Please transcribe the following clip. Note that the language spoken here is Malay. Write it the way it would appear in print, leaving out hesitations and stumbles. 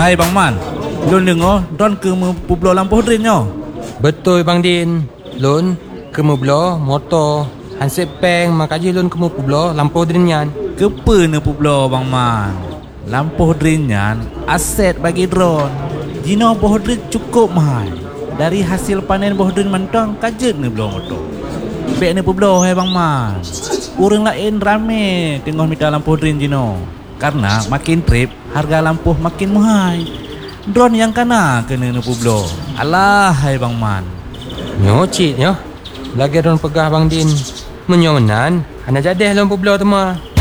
Hai Bang Man, Lun dengar drone ke Pueblo lampu drin nyo. Betul Bang Din. Lun ke Pueblo motor hansip peng makaji lun ke Pueblo lampu drin yan. Kepa ne Pueblo Bang Man. Lampu drin yan aset bagi drone. Jino bohdrin cukup mahal. Dari hasil panen bohdrin mentang kajet ne belah motor. Bek ne Pueblo hai Bang Man. Orang lain rame tengok minta lampu drin jino. Karena makin trip harga lampu makin mahal. Drone yang kena kena ne Pueblo. Alah hai Bang Man. Nyocit nyo. Lagi drone pegah Bang Din. Menyomenan. Ana jadi dalam Pueblo tu mah.